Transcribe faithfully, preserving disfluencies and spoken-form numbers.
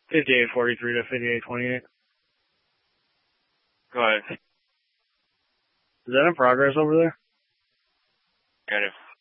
fifty-eight forty-three to fifty-eight twenty-eight. Go ahead. Is that in progress over there? Got it.